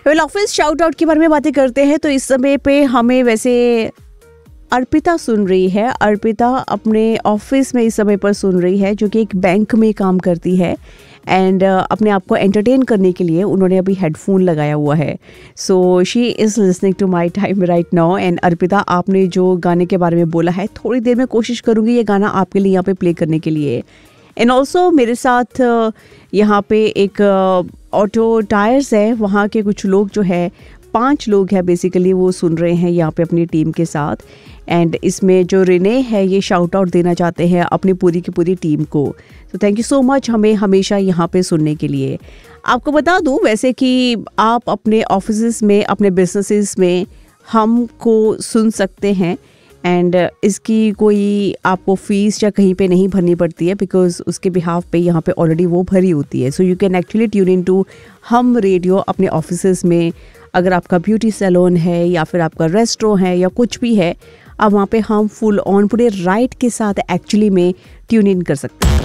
Well, office shout out के बारे में बातें करते हैं तो इस समय पे हमें वैसे अर्पिता सुन रही है। अर्पिता अपने ऑफिस में इस समय पर सुन रही है, जो कि एक बैंक में काम करती है एंड अपने आप को एंटरटेन करने के लिए उन्होंने अभी हेडफोन लगाया हुआ है। So she is listening to my time right now. And Arpita, आपने जो गाने के बारे में बोला है, थोड़ी देर में कोशिश करूँगी ये गाना आपके लिए यहाँ पे प्ले करने के लिए। एंड ऑल्सो मेरे साथ यहाँ पे एक ऑटो टायर्स है, वहाँ के कुछ लोग जो है 5 लोग हैं बेसिकली, वो सुन रहे हैं यहाँ पे अपनी टीम के साथ। एंड इसमें जो रिने है ये शाउट आउट देना चाहते हैं अपनी पूरी की पूरी टीम को। तो थैंक यू सो मच हमें हमेशा यहाँ पे सुनने के लिए। आपको बता दूँ वैसे कि आप अपने ऑफिस में, अपने बिजनेसेस में हमको सुन सकते हैं एंड इसकी कोई आपको फीस या कहीं पे नहीं भरनी पड़ती है, बिकॉज उसके बिहाफ पे यहाँ पे ऑलरेडी वो भरी होती है। So you can actually tune in to हम रेडियो अपने ऑफिस में। अगर आपका ब्यूटी सैलून है या फिर आपका रेस्टोरेंट है या कुछ भी है, आप वहाँ पे हम फुल ऑन पूरे राइट के साथ एक्चुअली में ट्यून इन कर सकते हैं।